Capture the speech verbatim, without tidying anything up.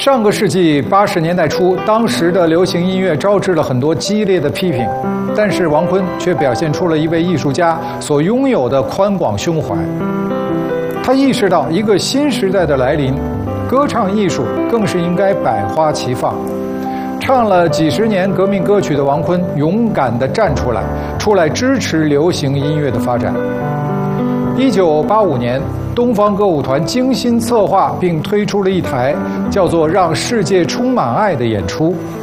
上个世纪八十年代初，当时的流行音乐招致了很多激烈的批评，但是王昆却表现出了一位艺术家所拥有的宽广胸怀。他意识到一个新时代的来临，歌唱艺术更是应该百花齐放。唱了几十年革命歌曲的王昆，勇敢地站出来，出来支持流行音乐的发展。一九八五年，东方歌舞团精心策划并推出了一台叫做《让世界充满爱》的演出，